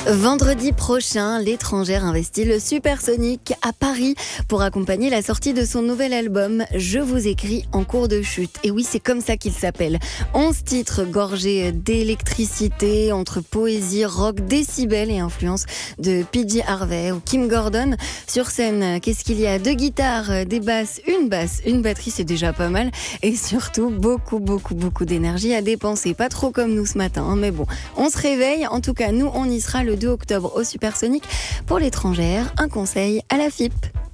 Vendredi prochain, l'étrangère investit le Supersonic à Paris pour accompagner la sortie de son nouvel album « Je vous écris en cours de chute ». Et oui, c'est comme ça qu'il s'appelle. 11 titres gorgés d'électricité, entre poésie, rock, décibels et influence de PJ Harvey ou Kim Gordon. Sur scène, qu'est-ce qu'il y a? 2 guitares, des basses, une batterie, c'est déjà pas mal. Et surtout, beaucoup d'énergie à dépenser. Pas trop comme nous ce matin, hein, mais bon, on se réveille. En tout cas, nous, on y sera le 2 octobre au Supersonic. Pour l'étrangère, un conseil à la FIP.